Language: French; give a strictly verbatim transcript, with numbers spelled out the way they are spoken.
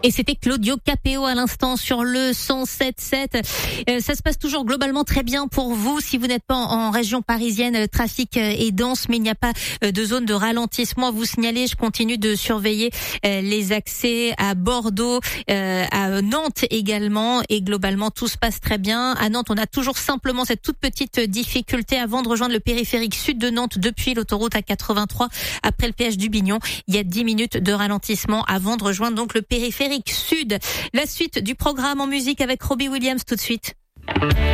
Et c'était Claudio Capéo à l'instant sur le cent sept sept. Euh, ça se passe toujours globalement très bien pour vous. Si vous n'êtes pas en, en région parisienne, le trafic est dense, mais il n'y a pas de zone de ralentissement à vous signaler. Je continue de surveiller euh, les accès à Bordeaux, euh, à Nantes également. Et globalement, tout se passe très bien. À Nantes, on a toujours simplement cette toute petite difficulté avant de rejoindre le périphérique sud de Nantes depuis l'autoroute A quatre-vingt-trois. Après le péage du Bignon, il y a dix minutes de ralentissement avant de rejoindre donc le périphérique sud. La suite du programme en musique avec Robbie Williams tout de suite.